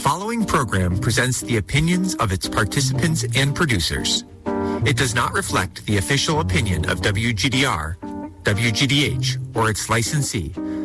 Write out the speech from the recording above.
following program presents the opinions of its participants and producers. It does not reflect the official opinion of WGDR, WGDH, or its licensee,